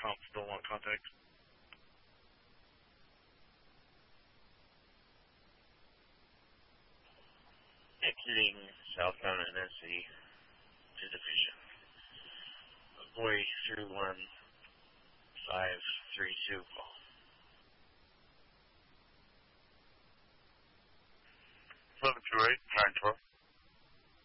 still want contact. Exiting southbound NSC to Division. Avoid 31532 call. 1128, 912.